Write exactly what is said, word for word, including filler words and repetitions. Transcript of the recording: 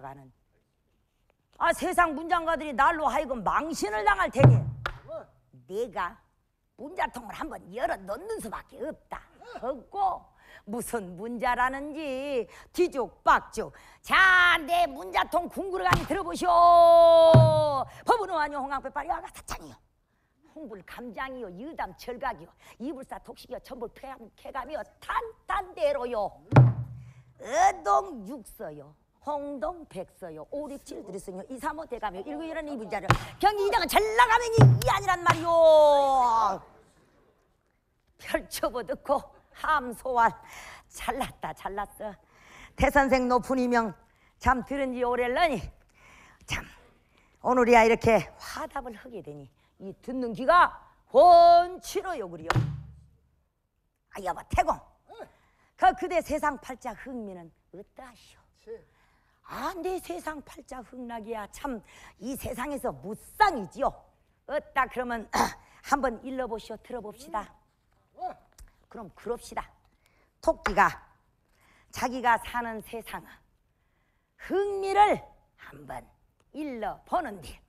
올라가는 아 세상 문장가들이 날로 하여금 망신을 당할 테니 내가 문자통을 한번 열어 놓는 수밖에 없다. 없고 무슨 문자라는지 뒤죽박죽. 자, 내 문자통 궁구르가니 들어보시오. 법은 아니요 홍황배 빨리 와가 사창이요. 홍불 감장이요 유담 철각이요 이불사 독식이요 천불 쾌감이요 탄탄대로요 어동 육서요 홍동 백서요 오륙칠 들이쓰요 이삼오 대감이요 일구일은 이분자를 경기 이장은 잘 나가면 이 아니란 말이요. 펼쳐보 듣고 함소환 잘났다 잘났어. 대선생 높은 이명 참 들은 지 오래려니 참 오늘이야 이렇게 화답을 하게 되니 이 듣는 귀가 훤치러요 그리요. 아 여보 태공 그 그대 세상 팔자 흥미는 어떠하시오? 아 내 세상 팔자 흥락이야 참 이 세상에서 무쌍이지요. 어따 그러면 한번 일러보시오. 들어봅시다. 그럼 그럽시다. 토끼가 자기가 사는 세상의 흥미를 한번 일러보는데